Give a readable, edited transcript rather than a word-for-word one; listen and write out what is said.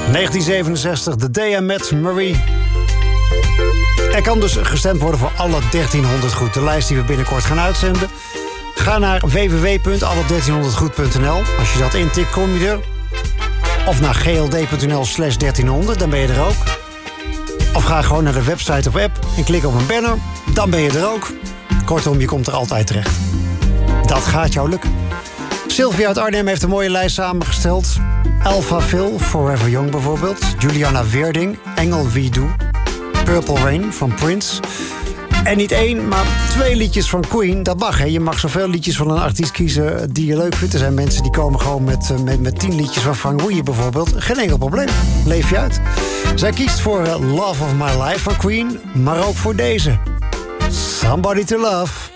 1967, The Day I Met Marie. Er kan dus gestemd worden voor alle 1300 goed. De lijst die we binnenkort gaan uitzenden. Ga naar www.alle1300goed.nl. Als je dat intikt, kom je er. Of naar gld.nl/1300, dan ben je er ook. Of ga gewoon naar de website of app en klik op een banner. Dan ben je er ook. Kortom, je komt er altijd terecht. Dat gaat jou lukken. Sylvia uit Arnhem heeft een mooie lijst samengesteld. Alpha Phil, Forever Young bijvoorbeeld. Juliana Weerding, Engel Wie Doe. Purple Rain van Prince. En niet 1, maar 2 liedjes van Queen. Dat mag, hè. Je mag zoveel liedjes van een artiest kiezen die je leuk vindt. Er zijn mensen die komen gewoon met 10 liedjes van Frank Oeyen bijvoorbeeld. Geen enkel probleem. Leef je uit. Zij kiest voor Love of My Life van Queen. Maar ook voor deze. Somebody to Love.